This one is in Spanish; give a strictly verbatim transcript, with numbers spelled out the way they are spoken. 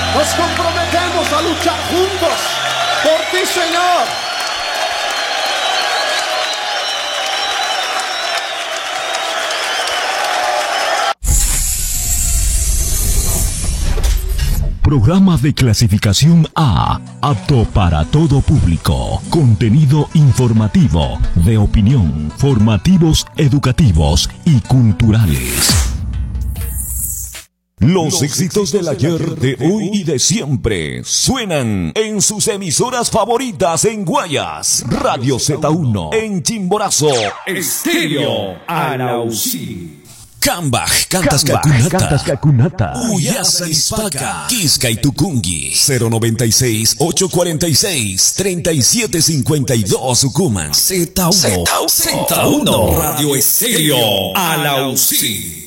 Nos comprometemos a luchar juntos por ti, Señor. Programa de clasificación A, apto para todo público. Contenido informativo, de opinión, formativos, educativos y culturales. Los éxitos del ayer, de hoy y de siempre suenan en sus emisoras favoritas en Guayas, Radio Z uno, en Chimborazo, Estéreo Arausí. Cambaj, Cantas Cacunata, Uyasa Ispaca, Quisca y Tucungi, cero noventa y seis, ochocientos cuarenta y seis, treinta y siete cincuenta y dos Sucuman, Z uno, Z uno, Radio Estéreo Arausí.